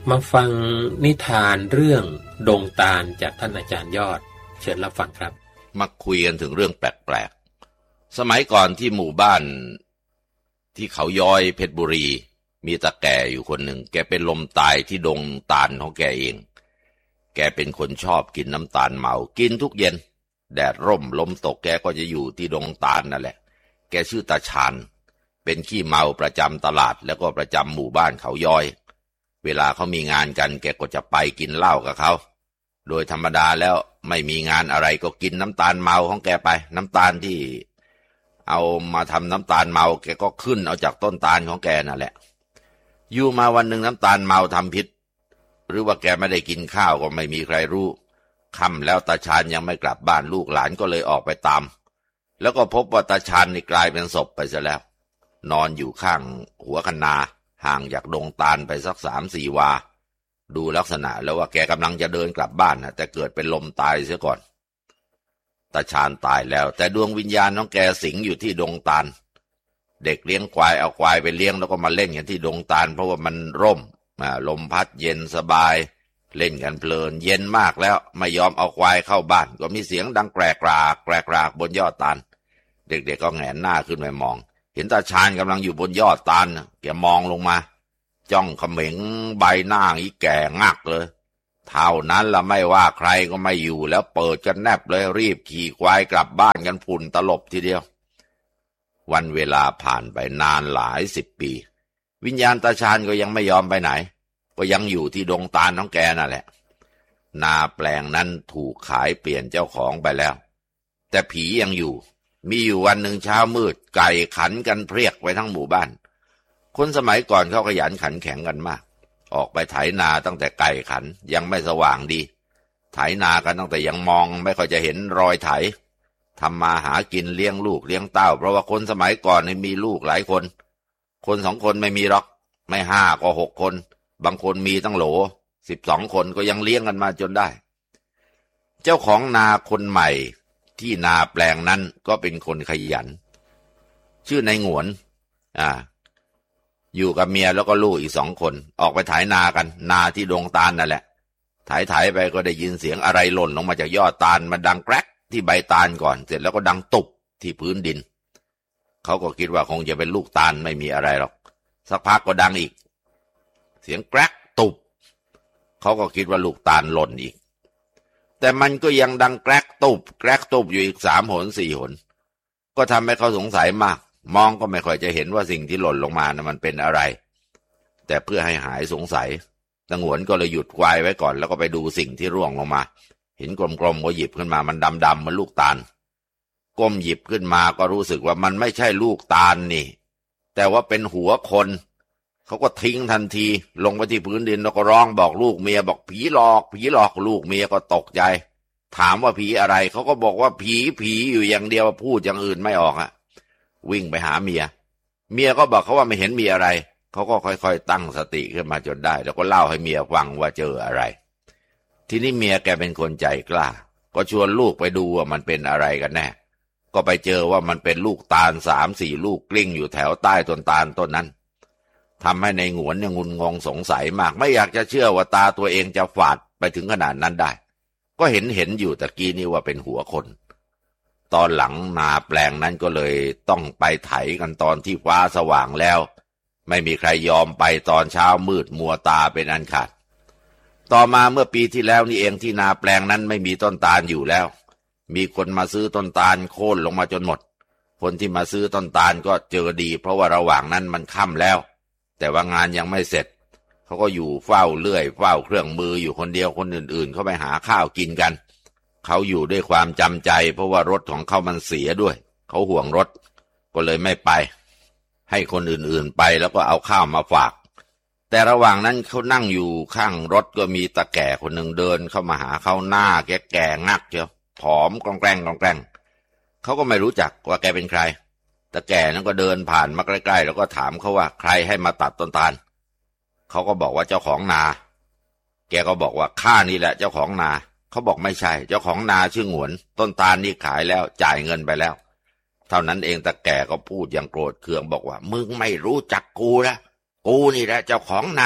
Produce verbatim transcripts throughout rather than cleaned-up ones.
มาฟังนิทานเรื่องดงตาลจากท่านอาจารย์ยอดเชิญรับฟังครับมาคุยกันถึงเรื่องแปลกๆสมัยก่อนที่หมู่บ้านที่เขาย้อยเพชรบุรีมีตาแก่อยู่คนหนึ่งแกเป็นลมตายที่ดงตาลของแกเองแกเป็นคนชอบกินน้ำตาลเมากินทุกเย็นแดดร่มลมตกแกก็จะอยู่ที่ดงตาลนั่นแหละแกชื่อตาชาญเป็นขี้เมาประจำตลาดแล้วก็ประจำหมู่บ้านเขาย้อยเวลาเขามีงานกันแกก็จะไปกินเหล้ากับเขาโดยธรรมดาแล้วไม่มีงานอะไรก็กินน้ำตาลเมาของแกไปน้ำตาลที่เอามาทำน้ำตาลเมาแกก็ขึ้นเอาจากต้นตาลของแกนั่นแหละอยู่มาวันหนึ่งน้ำตาลเมาทำพิษหรือว่าแกไม่ได้กินข้าวก็ไม่มีใครรู้ค่ำแล้วตาชาญยังไม่กลับบ้านลูกหลานก็เลยออกไปตามแล้วก็พบว่าตาชาญนี่กลายเป็นศพไปซะแล้วนอนอยู่ข้างหัวคะนาห่างจากดงตาลไปสักสามสี่วาดูลักษณะแล้วว่าแกกำลังจะเดินกลับบ้านนะแต่เกิดเป็นลมตายเสียก่อนตาชาญตายแล้วแต่ดวงวิญญาณของแกสิงอยู่ที่ดงตาลเด็กเลี้ยงควายเอาควายไปเลี้ยงแล้วก็มาเล่นกันที่ดงตาลเพราะว่ามันร่มลมพัดเย็นสบายเล่นกันเพลินเย็นมากแล้วไม่ยอมเอาควายเข้าบ้านก็มีเสียงดังแกรกรากแกรกรากบนยอดตาลเด็กๆ ก็แหงนหน้าขึ้นไปมองเห็นตาชาญกำลังอยู่บนยอดตาลแกมองลงมาจ้องเขม็งใบหน้าอีแก่งักเลยเท่านั้นละไม่ว่าใครก็ไม่อยู่แล้วเปิดกันแนบเลยรีบขี่ควายกลับบ้านกันฝุ่นตลบทีเดียววันเวลาผ่านไปนานหลายสิบปีวิญญาณตาชาญก็ยังไม่ยอมไปไหนก็ยังอยู่ที่ดงตาลของแกนั่นแหละนาแปลงนั้นถูกขายเปลี่ยนเจ้าของไปแล้วแต่ผียังอยู่มีอยู่วันหนึ่งเช้ามืดไก่ขันกันเพรียกไว้ทั้งหมู่บ้านคนสมัยก่อนเขาขยันขันแข็งกันมากออกไปไถนาตั้งแต่ไก่ขันยังไม่สว่างดีไถนากันตั้งแต่ยังมองไม่ค่อยจะเห็นรอยไถทำมาหากินเลี้ยงลูกเลี้ยงเต้าเพราะว่าคนสมัยก่อนมีลูกหลายคนคนสองคนไม่มีหรอกไม่ห้าก็หกคนบางคนมีตั้งโหลสิบสองคนก็ยังเลี้ยงกันมาจนได้เจ้าของนาคนใหม่ที่นาแปลงนั้นก็เป็นคนขยันชื่อนายหงวนอ่าอยู่กับเมียแล้วก็ลูกอีกสองคนออกไปไถนากันนาที่ดงตาลนั่นแหละไถไถไปก็ได้ยินเสียงอะไรหล่นลงมาจากยอดตาลมันดังแกรกที่ใบตาลก่อนเสร็จแล้วก็ดังตุบที่พื้นดินเขาก็คิดว่าคงจะเป็นลูกตาลไม่มีอะไรหรอกสักพักก็ดังอีกเสียงแกรกตุบเขาก็คิดว่าลูกตาลหล่นอีกแต่มันก็ยังดังแกรกตุบแกรกตุบอยู่อีกสามหนสี่หนก็ทำให้เขาสงสัยมากมองก็ไม่ค่อยจะเห็นว่าสิ่งที่หล่นลงมานะมันเป็นอะไรแต่เพื่อให้หายสงสัยตาหงวนก็เลยหยุดควายไว้ก่อนแล้วก็ไปดูสิ่งที่ร่วงลงมาเห็นกลมๆก็หยิบขึ้นมามันดำๆเหมือนลูกตาลก้มหยิบขึ้นมาก็รู้สึกว่ามันไม่ใช่ลูกตาลนี่แต่ว่าเป็นหัวคนเขาก็ทิ้งทันทีลงไปที่พื้นดินแล้วก็ร้องบอกลูกเมียบอกผีหลอกผีหลอกลูกเมียก็ตกใจถามว่าผีอะไรเขาก็บอกว่าผีผีอยู่อย่างเดียวพูดอย่างอื่นไม่ออกอ่ะวิ่งไปหาเมียเมียก็บอกเขาว่าไม่เห็นมีอะไรเขาก็ค่อยๆตั้งสติขึ้นมาจนได้แล้วก็เล่าให้เมียฟังว่าเจออะไรทีนี้เมียแกเป็นคนใจกล้าก็ชวนลูกไปดูว่ามันเป็นอะไรกันแน่ก็ไปเจอว่ามันเป็นลูกตาลสามสี่ลูกกลิ้งอยู่แถวใต้ต้นตาลต้นนั้นทำให้ในหงวนเนี่ยงุนงงสงสัยมากไม่อยากจะเชื่อว่าตาตัวเองจะฝาดไปถึงขนาดนั้นได้ก็เห็นเห็นอยู่ตะกี้นี่ว่าเป็นหัวคนตอนหลังนาแปลงนั้นก็เลยต้องไปไถกันตอนที่ฟ้าสว่างแล้วไม่มีใครยอมไปตอนเช้ามืดมัวตาเป็นอันขาดต่อมาเมื่อปีที่แล้วนี่เองที่นาแปลงนั้นไม่มีต้นตาลอยู่แล้วมีคนมาซื้อต้นตาลโค่นลงมาจนหมดคนที่มาซื้อต้นตาลก็เจอดีเพราะว่าระหว่างนั้นมันค่ำแล้วแต่ว่างานยังไม่เสร็จเขาก็อยู่เฝ้าเลื่อยเฝ้าเครื่องมืออยู่คนเดียวคนอื่นๆเขาไปหาข้าวกินกันเขาอยู่ด้วยความจำใจเพราะว่ารถของเขามันเสียด้วยเขาห่วงรถก็เลยไม่ไปให้คนอื่นๆไปแล้วก็เอาข้าวมาฝากแต่ระหว่างนั้นเขานั่งอยู่ข้างรถก็มีตาแก่คนหนึ่งเดินเข้ามาหาเขาหน้าแกแก่งักเชียวผอมกรองแกล้งกรองแกล้งเขาก็ไม่รู้จักว่าแกเป็นใครตาแก่นั้นก็เดินผ่านมาใกล้ๆแล้วก็ถามเขาว่าใครให้มาตัดต้นตาลเขาก็บอกว่าเจ้าของนาแกก็บอกว่าข้านี่แหละเจ้าของนาเขาบอกไม่ใช่เจ้าของนาชื่อหงวนต้นตาลนี่ขายแล้วจ่ายเงินไปแล้วเท่านั้นเองตาแก่ก็พูดอย่างโกรธเคืองบอกว่ามึงไม่รู้จักกูนะกูนี่แหละเจ้าของนา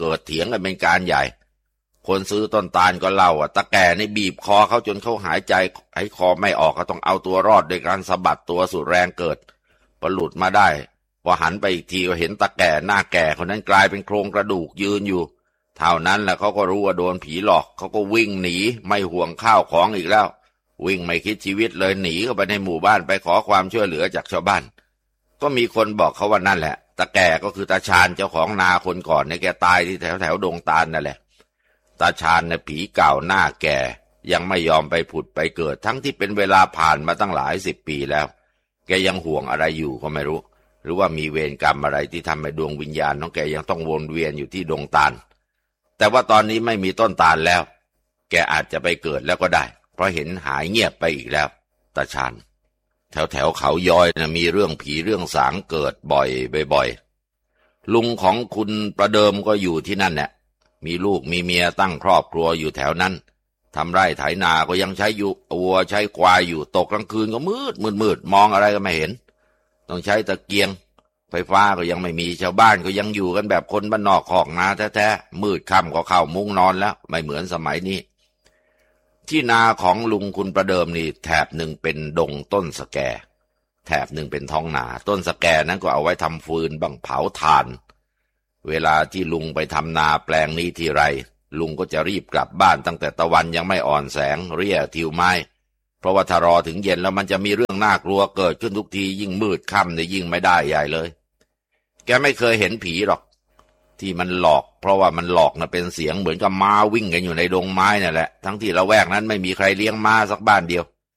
เกิดเถียงกันเป็นการใหญ่คนซื้อต้นตาลก็เล่าว่าตาแก่ในบีบคอเขาจนเขาหายใจหายคอไม่ออกก็ต้องเอาตัวรอดโดยการสะบัดตัวสุดแรงเกิดพอหลุดมาได้พอหันไปอีกทีก็เห็นตาแก่หน้าแก่คนนั้นกลายเป็นโครงกระดูกยืนอยู่เท่านั้นแหละเขาก็รู้ว่าโดนผีหลอกเขาก็วิ่งหนีไม่ห่วงข้าวของอีกแล้ววิ่งไม่คิดชีวิตเลยหนีเข้าไปในหมู่บ้านไปขอความช่วยเหลือจากชาวบ้านก็มีคนบอกเขาว่านั่นแหละตาแก่ก็คือตาชาญเจ้าของนาคนก่อนในแกตายที่แถวแถวดงตาลนั่นแหละตาชาญเนี่ยผีเก่าหน้าแก่ยังไม่ยอมไปผุดไปเกิดทั้งที่เป็นเวลาผ่านมาตั้งหลายสิบปีแล้วแกยังห่วงอะไรอยู่ก็ไม่รู้หรือว่ามีเวรกรรมอะไรที่ทำให้ดวงวิญญาณของแกยังต้องวนเวียนอยู่ที่ดงตาลแต่ว่าตอนนี้ไม่มีต้นตาลแล้วแกอาจจะไปเกิดแล้วก็ได้เพราะเห็นหายเงียบไปอีกแล้วตาชาญแถวแถวเขาย้อยนะมีเรื่องผีเรื่องสางเกิดบ่อยบ่อยลุงของคุณประเดิมก็อยู่ที่นั่นแหละมีลูกมีเมียตั้งครอบครัวอยู่แถวนั้นทำไร่ไถนาก็ยังใช้อยู่วัวใช้ควายอยู่ตกกลางคืนก็มืดมืดมืดมองอะไรก็ไม่เห็นต้องใช้ตะเกียงไฟฟ้าก็ยังไม่มีชาวบ้านก็ยังอยู่กันแบบคนบ้านนอกคอกนาแท้ๆมืดค่ำก็เข้ามุ้งนอนแล้วไม่เหมือนสมัยนี้ที่นาของลุงคุณประเดิมนี่แถบหนึ่งเป็นดงต้นสะแกแถบหนึ่งเป็นท้องนาต้นสะแกนั้นก็เอาไว้ทำฟืนบังเผาถ่านเวลาที่ลุงไปทำนาแปลงนี้ทีไรลุงก็จะรีบกลับบ้านตั้งแต่ตะวันยังไม่อ่อนแสงเรี่ยทิวไม้เพราะว่าถ้ารอถึงเย็นแล้วมันจะมีเรื่องน่ากลัวเกิดขึ้นทุกทียิ่งมืดค่ำเนี่ยยิ่งไม่ได้ใหญ่เลยแกไม่เคยเห็นผีหรอกที่มันหลอกเพราะว่ามันหลอกนะเป็นเสียงเหมือนกับม้าวิ่งกันอยู่ในดงไม้นั่นแหละทั้งที่ละแวกนั้นไม่มีใครเลี้ยงม้าสักบ้านเดียว